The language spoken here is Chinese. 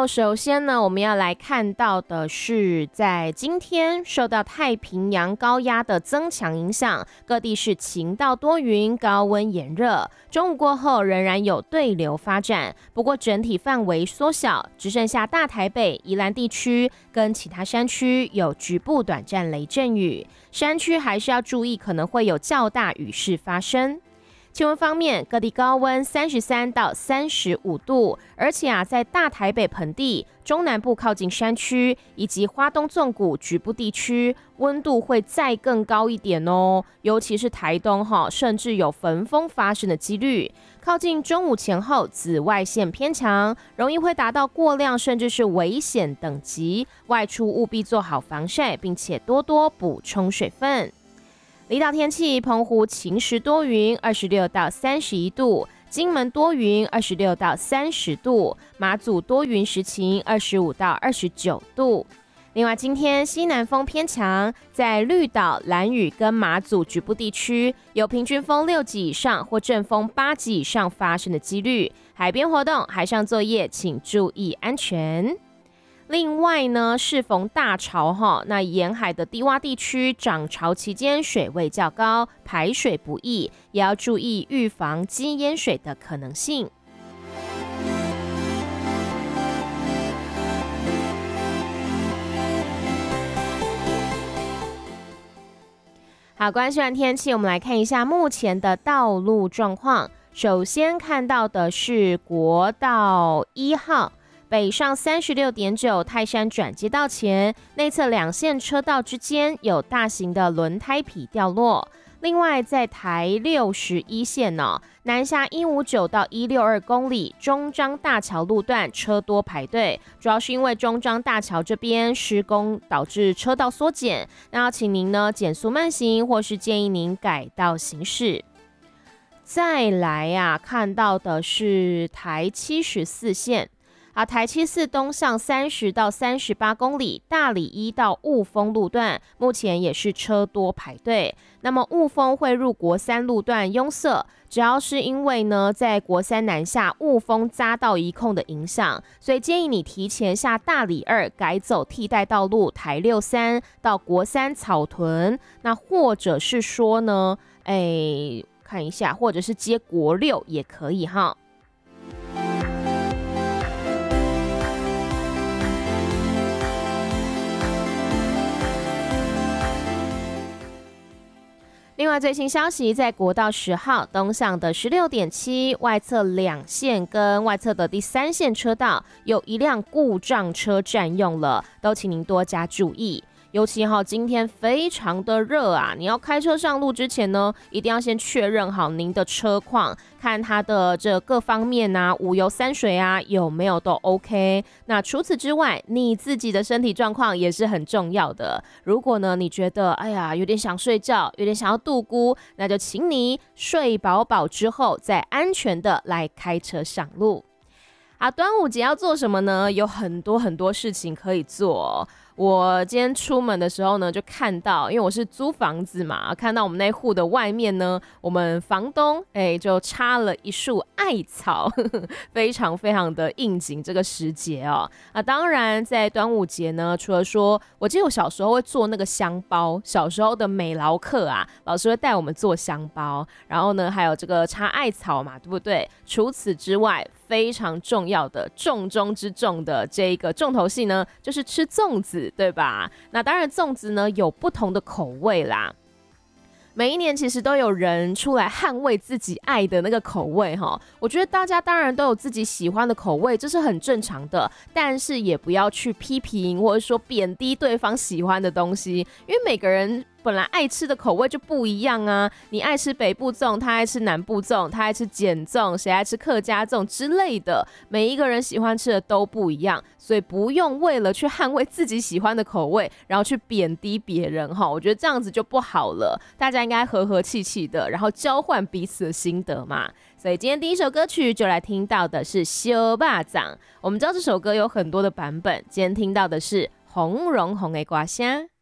好，首先呢，我们要来看到的是，在今天受到太平洋高压的增强影响，各地是晴到多云，高温炎热。中午过后仍然有对流发展，不过整体范围缩小，只剩下大台北、宜兰地区跟其他山区有局部短暂雷阵雨，山区还是要注意可能会有较大雨势发生。气温方面，各地高温33到35度，而且在大台北盆地、中南部靠近山区以及花东纵谷局部地区，温度会再更高一点哦。尤其是台东甚至有焚风发生的几率。靠近中午前后，紫外线偏强，容易会达到过量甚至是危险等级。外出务必做好防晒，并且多多补充水分。离岛天气，澎湖晴时多云，26到31度；金门多云，26到30度；马祖多云时晴，25到29度。另外，今天西南风偏强，在绿岛、兰屿跟马祖局部地区有平均风6级以上或阵风8级以上发生的几率。海边活动、海上作业，请注意安全。另外呢，适逢大潮那沿海的低洼地区涨潮期间水位较高，排水不易，也要注意预防积淹水的可能性。好，关系完天气，我们来看一下目前的道路状况。首先看到的是国道1号。北上36.9泰山转接道前，内侧2线车道之间有大型的轮胎皮掉落。另外，在台61线南下159到162公里中彰大桥路段车多排队，主要是因为中彰大桥这边施工导致车道缩减，那要请您呢减速慢行，或是建议您改道行驶。再来看到的是台74线。台74东向30到38公里，大里1到雾峰路段，目前也是车多排队。那么雾峰会入国3路段拥塞，主要是因为呢，在国3南下雾峰匝道一控的影响，所以建议你提前下大里2，改走替代道路台63到国3草屯，那或者是说呢，看一下，或者是接国6也可以哈。另外最新消息，在国道10号东向的16.7外侧2线跟外侧的第3线车道，有一辆故障车占用了，都请您多加注意。尤其今天非常的热你要开车上路之前呢，一定要先确认好您的车况，看它的这各方面五油三水有没有都 OK。那除此之外，你自己的身体状况也是很重要的。如果呢你觉得有点想睡觉，有点想要度孤，那就请你睡饱饱之后，再安全的来开车上路。好，端午节要做什么呢？有很多很多事情可以做我今天出门的时候呢，就看到，因为我是租房子嘛，看到我们那户的外面呢，我们房东就插了一束艾草，非常非常的应景这个时节当然在端午节呢，除了说，我记得我小时候会做那个香包，小时候的美劳课老师会带我们做香包，然后呢还有这个插艾草嘛，对不对？除此之外，非常重要的重中之重的这个重头戏呢，就是吃粽子，对吧？那当然粽子呢有不同的口味啦，每一年其实都有人出来捍卫自己爱的那个口味我觉得大家当然都有自己喜欢的口味，这是很正常的，但是也不要去批评或者说贬低对方喜欢的东西，因为每个人本来爱吃的口味就不一样你爱吃北部粽，他爱吃南部粽，他爱吃碱粽，谁爱吃客家粽之类的，每一个人喜欢吃的都不一样，所以不用为了去捍卫自己喜欢的口味，然后去贬低别人我觉得这样子就不好了，大家应该和和气气的，然后交换彼此的心得嘛。所以今天第一首歌曲就来听到的是烧肉粽，我们知道这首歌有很多的版本，今天听到的是红荣红的歌声。